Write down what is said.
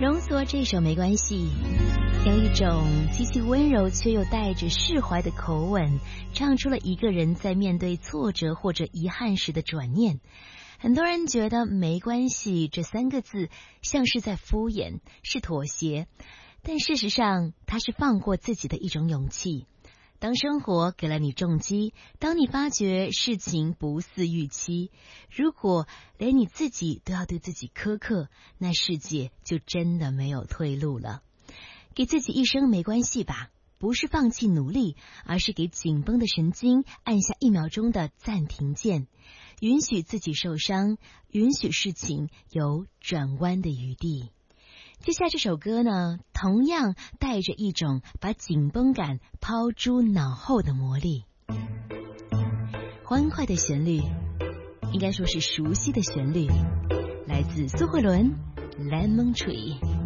浓缩这首没关系，用一种极其温柔却又带着释怀的口吻，唱出了一个人在面对挫折或者遗憾时的转念。很多人觉得没关系这3个字像是在敷衍，是妥协，但事实上它是放过自己的一种勇气。当生活给了你重击，当你发觉事情不似预期，如果连你自己都要对自己苛刻，那世界就真的没有退路了。给自己一声没关系吧，不是放弃努力，而是给紧绷的神经按下1秒钟的暂停键，允许自己受伤，允许事情有转弯的余地。接下来这首歌呢，同样带着一种把紧绷感抛诸脑后的魔力。欢快的旋律，应该说是熟悉的旋律，来自苏慧伦《Lemon Tree》。